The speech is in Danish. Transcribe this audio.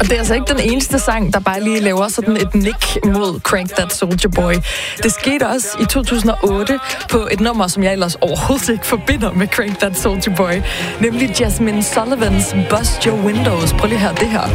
det er altså ikke den eneste sang, der bare lige laver sådan et nick mod Crank That Soldier Boy. Det skete også i 2008 på et nummer, som jeg ellers overhovedet ikke forbinder med Crank That Soldier Boy, nemlig Jasmine Sullivans Bust Your Windows. Prøv lige at høre det her.